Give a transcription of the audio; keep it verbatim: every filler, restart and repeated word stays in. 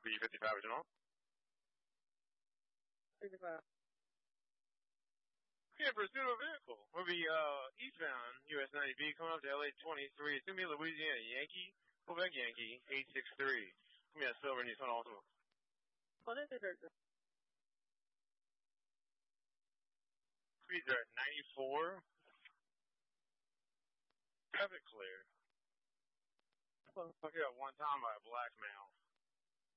B fifty-five, original. fifty-five. Okay, pursuit of a vehicle. We'll be uh, eastbound U S ninety B coming up to L A twenty-three. It's going to be Louisiana Yankee, Quebec Yankee, eight six three. Give me a silver Nissan Altima. What is it? Speeds are at ninety-four. Traffic clear. I got one time by a black male.